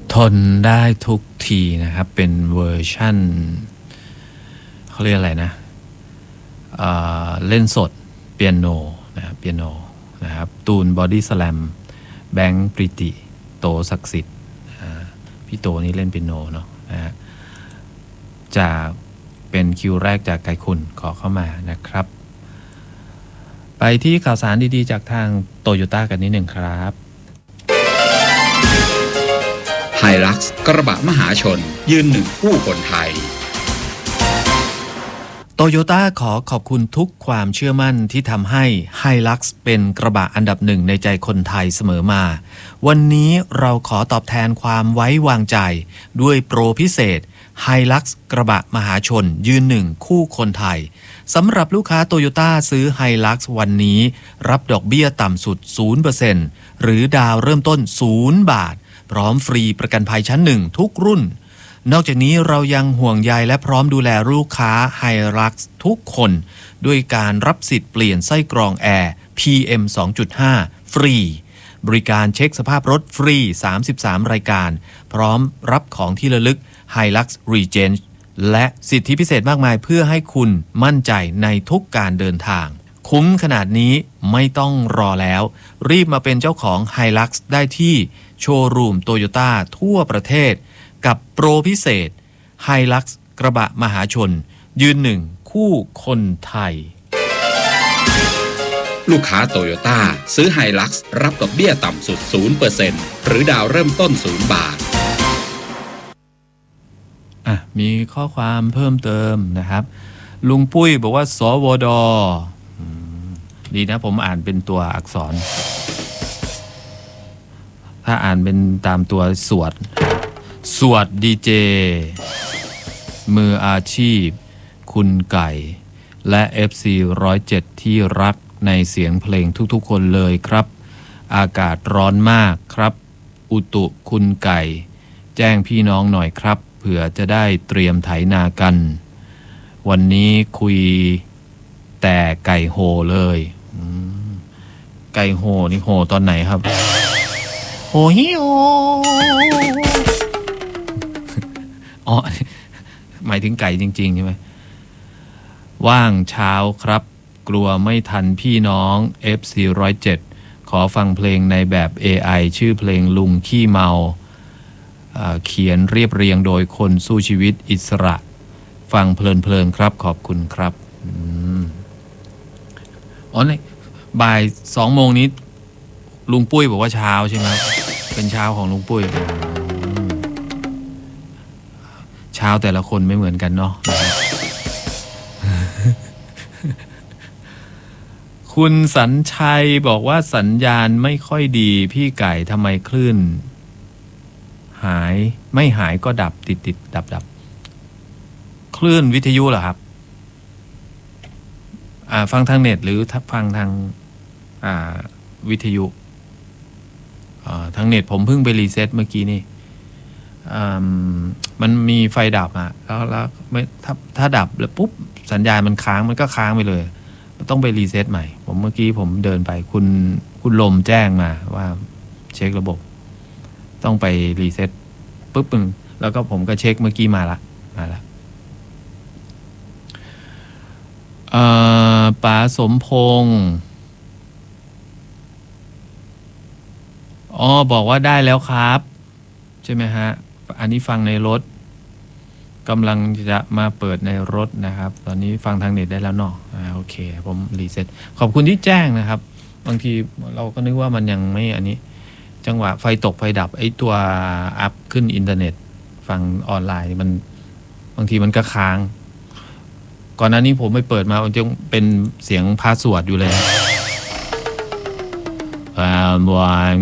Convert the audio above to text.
ทนได้ทุกทีนะครับเป็นเวอร์ชั่นเขาเรียกอะไรนะเล่นสดเปียโนนะครับเปียโนนะครับตูนบอดี้สแลมแบงค์ปริติโตศักดิ์สิทธิ์พี่โตนี่เล่นเปียโนเนาะนะฮะจากเป็นคิวแรกจากไกคุณขอเข้ามานะครับไปที่ข่าวสารดีๆจากทางโตโยต้ากันนิดหนึ่งครับไฮลักซ์กระบะมหาชนยืนหนึ่งคู่คนไทยโตโยต้าขอขอบคุณทุกความเชื่อมั่นที่ทำให้ไฮลักซ์เป็นกระบะอันดับหนึ่งในใจคนไทยเสมอมาวันนี้เราขอตอบแทนความไว้วางใจด้วยโปรพิเศษไฮลักซ์กระบะมหาชนยืนหนึ่งคู่คนไทยสำหรับลูกค้าโตโยต้าซื้อไฮลักซ์วันนี้รับดอกเบี้ยต่ำสุด 0% หรือดาวเริ่มต้น0 บาทพร้อมฟรีประกันภัยชั้นหนึ่งทุกรุ่นนอกจากนี้เรายังห่วงใยและพร้อมดูแลลูกค้าไฮลักซ์ทุกคนด้วยการรับสิทธิ์เปลี่ยนไส้กรองแอร์ PM 2.5 ฟรีบริการเช็คสภาพรถฟรี33รายการพร้อมรับของที่ระลึก Hilux Regent และสิทธิพิเศษมากมายเพื่อให้คุณมั่นใจในทุกการเดินทางคุ้มขนาดนี้ไม่ต้องรอแล้วรีบมาเป็นเจ้าของ Hilux ได้ที่โชว์รูมโตโยต้าทั่วประเทศกับโปรพิเศษ Hilux กระบะมหาชนยืนหนึ่งคู่คนไทยลูกค้าโตโยต้าซื้อไฮลักซ์รับดอกเบี้ยต่ำสุด 0% หรือดาวเริ่มต้น0 บาทมีข้อความเพิ่มเติมนะครับลุงปุ้ยบอกว่าสวดดีนะผมอ่านเป็นตัวอักษรถ้าอ่านเป็นตามตัวสวดดีเจมืออาชีพคุณไก่และ FC 107ที่รักในเสียงเพลงทุกๆคนเลยครับอากาศร้อนมากครับอุตุคุณไก่แจ้งพี่น้องหน่อยครับเผื่อจะได้เตรียมไถนากันวันนี้คุยแต่ไก่โหเลยไก่โหนี่โหตอนไหนครับโหฮิโออ๋อหมายถึงไก่จริงๆใช่ไหมว่างเช้าครับกลัวไม่ทันพี่น้อง FC 107ขอฟังเพลงในแบบ AI ชื่อเพลงลุงขี้เมาเขียนเรียบเรียงโดยคนสู้ชีวิตอิสระฟังเพลินๆครับขอบคุณครับอ๋อในบ่าย2 โมงนี้ลุงปุ้ยบอกว่าเช้าใช่ไหมเป็นเช้าของลุงปุ้ยเช้าแต่ละคนไม่เหมือนกันเนาะคุณสัญชัยบอกว่าสัญญาณไม่ค่อยดีพี่ไก่ทำไมคลื่นไม่หายก็ดับติดดับคลื่นวิทยุเหรอครับฟังทางเน็ตหรือฟังทางวิทยุทางเน็ตผมเพิ่งไปรีเซ็ตเมื่อกี้นี่มันมีไฟดับแล้วไม่ถ้าดับแล้วปุ๊บสัญญาณมันค้างมันก็ค้างไปเลยต้องไปรีเซ็ตใหม่เมื่อกี้ผมเดินไปคุณลมแจ้งมาว่าเช็คระบบต้องไปรีเซ็ตปุ๊บแล้วก็ผมก็เช็คเมื่อกี้มาละป๋าสมพงษ์บอกว่าได้แล้วครับใช่ไหมฮะอันนี้ฟังในรถกำลังจะมาเปิดในรถนะครับตอนนี้ฟังทางเน็ตได้แล้วเนาะโอเคผมรีเซ็ตขอบคุณที่แจ้งนะครับบางทีเราก็นึกว่ามันยังไม่อันนี้จังหวะไฟตกไฟดับไอ้ตัวอัพขึ้นอินเทอร์เน็ตฟังออนไลน์มันบางทีมันก็ค้างก่อนหน้านี้ผมไม่เปิดมามันยังเป็นเสียงพาสวดอยู่เลยวัน